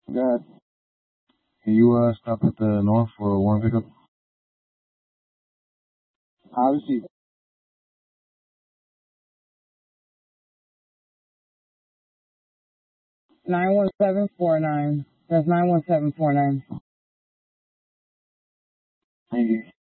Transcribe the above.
God. Can you stop at the north for one pickup? I'll receive. 91749. That's 91749. Thank you.